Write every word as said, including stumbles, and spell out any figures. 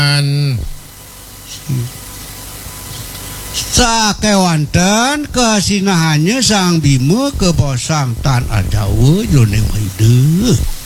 sakewanten kesinahannya sang Bima keposang tan ajawa jroning hidup